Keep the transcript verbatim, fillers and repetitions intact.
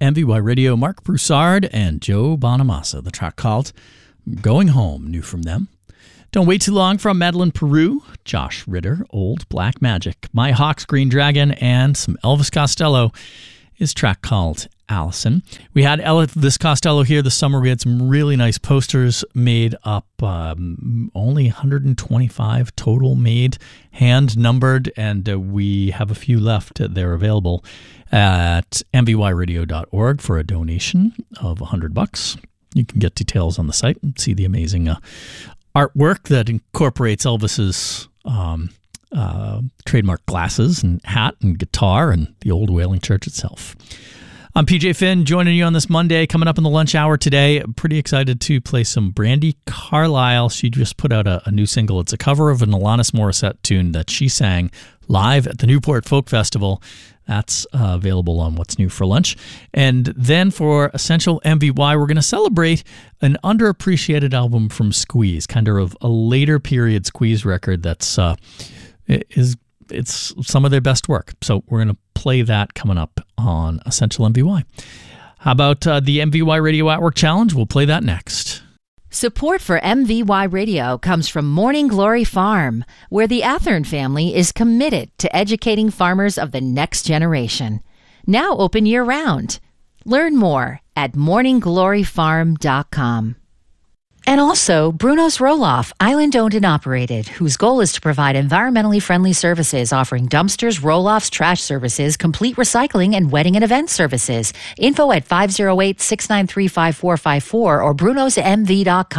M V Y Radio, Mark Broussard and Joe Bonamassa. The track called Going Home, new from them. Don't Wait Too Long from Madeline Peru, Josh Ritter, Old Black Magic, My Hawks, Green Dragon, and some Elvis Costello. His track called Allison. We had Elvis Costello here this summer. We had some really nice posters made up, um, only one hundred twenty-five total made, hand numbered, and uh, we have a few left. They're available at m v y radio dot org for a donation of one hundred bucks. You can get details on the site and see the amazing uh, artwork that incorporates Elvis's um, uh, trademark glasses and hat and guitar and the old Whaling Church itself. I'm P J Finn, joining you on this Monday. Coming up in the lunch hour today, I'm pretty excited to play some Brandi Carlile. She just put out a, a new single. It's a cover of an Alanis Morissette tune that she sang live at the Newport Folk Festival. That's uh, available on What's New for Lunch. And then for Essential M V Y, we're going to celebrate an underappreciated album from Squeeze, kind of a later period Squeeze record that's uh, is it's some of their best work. So we're going to play that coming up on Essential M V Y. How about uh, the M V Y Radio At Work Challenge? We'll play that next. Support for M V Y Radio comes from Morning Glory Farm, where the Athern family is committed to educating farmers of the next generation. Now open year-round. Learn more at morning glory farm dot com. And also, Bruno's Roll-Off, island-owned and operated, whose goal is to provide environmentally friendly services offering dumpsters, roll-offs, trash services, complete recycling, and wedding and event services. Info at five oh eight, six nine three, five four five four or brunos m v dot com.